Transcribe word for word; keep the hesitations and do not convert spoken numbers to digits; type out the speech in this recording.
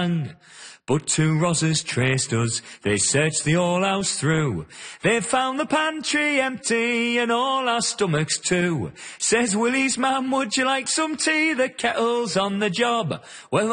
gang. But two Rozzers traced us, they searched the whole house through. They found the pantry empty and all our stomachs too. Says Willie's mum, would you like some tea? The kettle's on the job. Well,